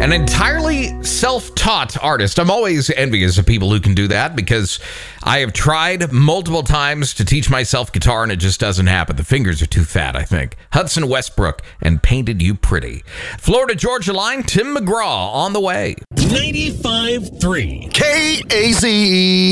An entirely self-taught artist. I'm always envious of people who can do that because I have tried multiple times to teach myself guitar and it just doesn't happen. The fingers are too fat, I think. Hudson Westbrook and Painted You Pretty. Florida Georgia line, Tim McGraw on the way. 95.3 KAZE.